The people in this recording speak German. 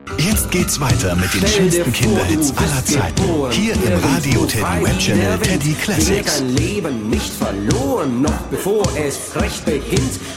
Jetzt geht's weiter mit den schönsten Kinderhits aller Zeiten. Hier im Radio Teddy Web Channel Teddy Classics. Dein Leben nicht verloren, noch bevor es recht beginnt.